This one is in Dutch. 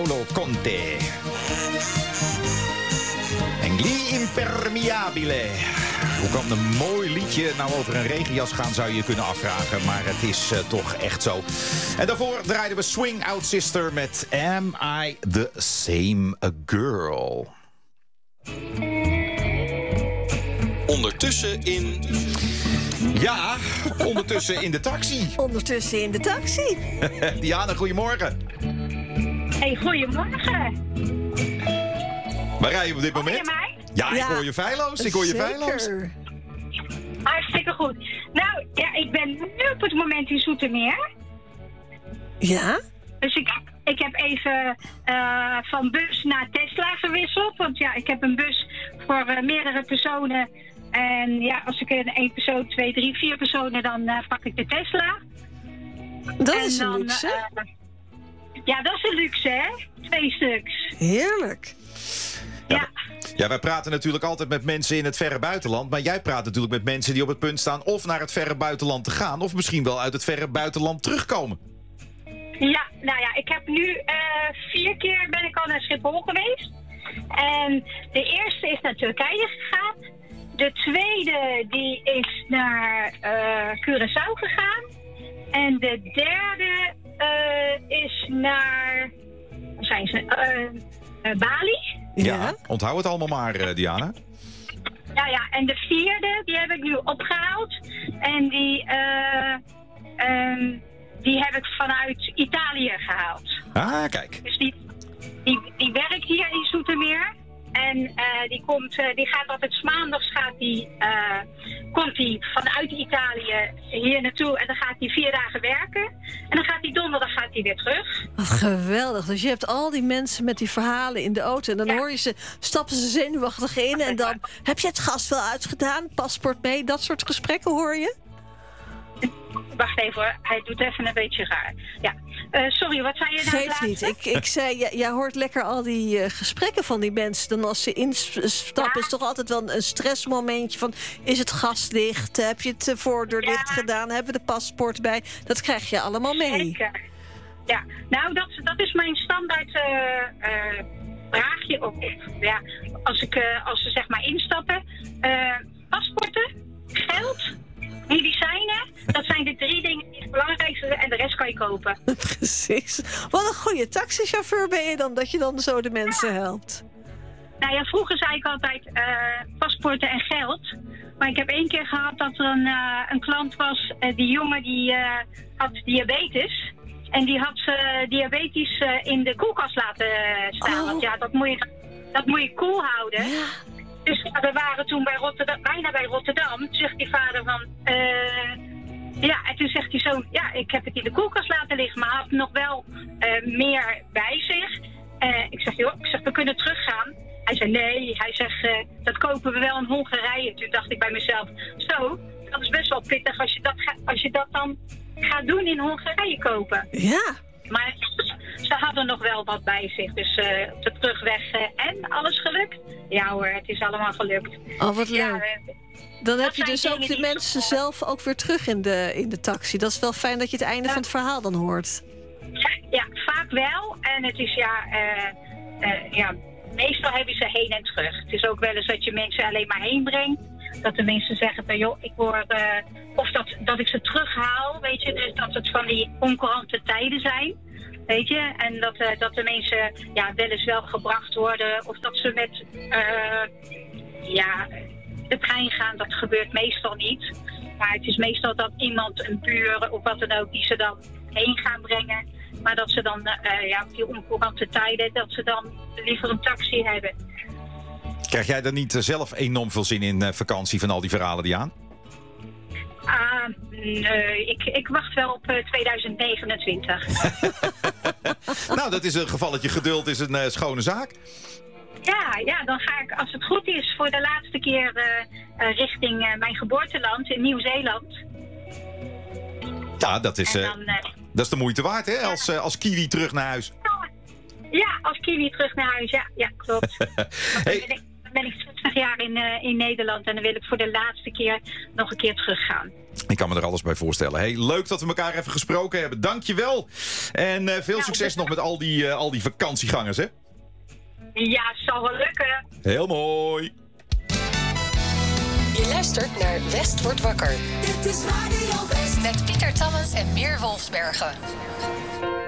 Paolo Conte. En Gli Impermeabile. Hoe kan een mooi liedje nou over een regenjas gaan, zou je kunnen afvragen. Maar het is toch echt zo. En daarvoor draaiden we Swing Out Sister met Am I the Same Girl? Ondertussen in... Ja, ondertussen in de taxi. Ondertussen in de taxi. Diana, goedemorgen. Hey, goedemorgen. Waar rij je op dit Hoor moment? je mij? Ja, ik hoor je feilloos. Ik hoor je feilloos. Zeker. Hartstikke goed. Nou, ja, ik ben nu op het moment in Zoetermeer. Ja? Dus ik heb even van bus naar Tesla gewisseld. Want ja, ik heb een bus voor meerdere personen. En ja, als ik één persoon, 2, 3, 4 personen, dan pak ik de Tesla. Dat En is een dan, luxe. ja, dat is een luxe, hè? 2 stuks. Heerlijk. Ja. Ja, wij praten natuurlijk altijd met mensen in het verre buitenland. Maar jij praat natuurlijk met mensen die op het punt staan of naar het verre buitenland te gaan, of misschien wel uit het verre buitenland terugkomen. Ja, nou ja, ik heb nu 4 keer ben ik al naar Schiphol geweest. En de eerste is naar Turkije gegaan. De tweede die is naar Curaçao gegaan. En de derde is naar... Waar zijn ze? Bali. Ja, onthoud het allemaal maar, Diana. Ja, en de vierde, die heb ik nu opgehaald. En die heb ik vanuit Italië gehaald. Ah, kijk. Dus die werkt hier in Zoetermeer. En die gaat altijd 's maandags komt hij vanuit Italië hier naartoe. En dan gaat hij 4 dagen werken. En dan gaat hij donderdag weer terug. Wat geweldig. Dus je hebt al die mensen met die verhalen in de auto. En dan hoor je stappen ze zenuwachtig in. En dan heb je het gas wel uitgedaan, paspoort mee. Dat soort gesprekken hoor je? Wacht even hoor, hij doet even een beetje raar. Ja, sorry, wat zei je nou? Geeft niet. Ik zei, jij hoort lekker al die gesprekken van die mensen. Dan als ze instappen is toch altijd wel een stressmomentje van... is het gas dicht? Heb je het voordeur dicht gedaan? Hebben we de paspoort bij? Dat krijg je allemaal mee. Zeker. Ja, nou dat is mijn standaard vraagje. Ja, als ze zeg maar instappen. Paspoorten, geld... medicijnen, dat zijn de 3 dingen die het belangrijkste zijn en de rest kan je kopen. Precies. Wat een goede taxichauffeur ben je dan, dat je dan zo de mensen helpt. Nou ja, vroeger zei ik altijd paspoorten en geld. Maar ik heb 1 keer gehad dat er een klant was, die jongen die had diabetes. En die had diabetes in de koelkast laten staan. Oh. Want ja, dat moet je koel houden. Ja. Dus we waren toen bijna bij Rotterdam. Toen zegt die vader van... ja, en toen zegt die zoon... Ja, ik heb het in de koelkast laten liggen, maar had nog wel meer bij zich. Ik zeg, joh, we kunnen teruggaan. Hij zei, nee. Hij zegt, dat kopen we wel in Hongarije. Toen dacht ik bij mezelf... Zo, dat is best wel pittig als je dat dan gaat doen in Hongarije kopen. Ja. Maar ze hadden nog wel wat bij zich. Dus op de terugweg en alles gelukt. Ja hoor, het is allemaal gelukt. Oh, wat leuk. Ja, Dan heb je zijn dus ook dingen de die mensen zelf ook weer terug in de taxi. Dat is wel fijn dat je het einde van het verhaal dan hoort. ja, vaak wel. En het is meestal hebben ze heen en terug. Het is ook wel eens dat je mensen alleen maar heen brengt. Dat de mensen zeggen van joh, ik hoor... of dat ik ze terughaal, weet je. Dus dat het van die oncourante tijden zijn. Weet je, en dat de mensen wel eens wel gebracht worden. Of dat ze met de trein gaan, dat gebeurt meestal niet. Maar het is meestal dat iemand, een buur of wat dan ook, die ze dan heen gaan brengen. Maar dat ze dan, op die oncourante tijden, dat ze dan liever een taxi hebben. Krijg jij er niet zelf enorm veel zin in vakantie van al die verhalen die aan? Nee, ik wacht wel op 2029. Nou, dat is een gevalletje geduld, is een schone zaak. Ja, dan ga ik, als het goed is, voor de laatste keer richting mijn geboorteland in Nieuw-Zeeland. Ja, dat is de moeite waard, hè? Als kiwi terug naar huis. Ja, als kiwi terug naar huis, ja klopt. Hey, ben ik 60 jaar in Nederland en dan wil ik voor de laatste keer nog een keer teruggaan. Ik kan me er alles bij voorstellen. Hey, leuk dat we elkaar even gesproken hebben. Dank je wel. En veel succes nog met al die vakantiegangers, hè? Ja, het zal wel lukken. Heel mooi. Je luistert naar West wordt wakker. Dit is Radio West. Met Pieter Tammens en Meer Wolfsbergen.